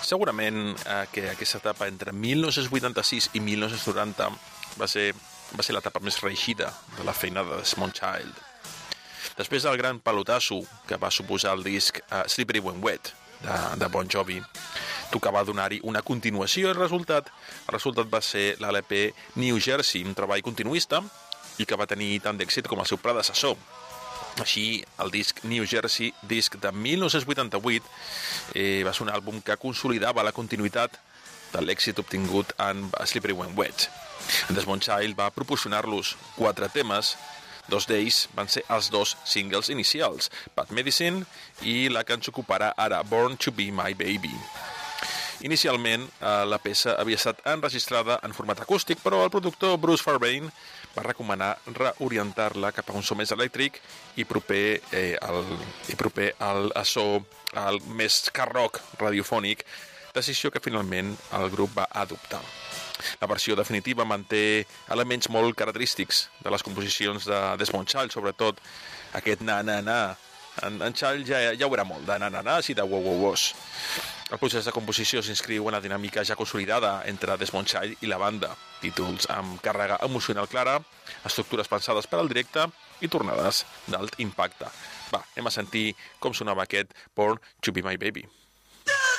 Segurament que aquesta etapa entre 1986 i 1990 va ser l'etapa més reeixida de la feina de Desmond Child. Després del gran pelotasso que va suposar el disc Slippery When Wet de Bon Jovi, tocava donar-hi una continuació i el resultat va ser l'LP New Jersey, un treball continuista i que va tenir tant d'èxit com el seu predecessor. Així, el disc New Jersey, disc de 1988, va ser un àlbum que consolidava la continuïtat de l'èxit obtingut en Slippery When Wet. Desmond Child va proporcionar-los 4 temes, 2 d'ells van ser els 2 singles inicials, Bad Medicine i la que ens ocuparà ara, Born to Be My Baby. Inicialment, la peça havia estat enregistrada en format acústic, però el productor Bruce Fairbairn va recomanar reorientar-la cap a un so més elèctric i proper al so al més hard rock radiofònic, decisió que finalment el grup va adoptar. La versió definitiva manté elements molt característics de les composicions de Desmond Child, sobretot aquest na-na-na. En Child ja ho era molt, de na-na-nas i de wow-wow-was. El procés de composició s'inscriu en la dinàmica ja consolidada entre Desmond Child i la banda. Títols amb càrrega emocional clara, estructures pensades per al directe i tornades d'alt impacte. Va, anem a sentir com sonava aquest Born to Be My Baby.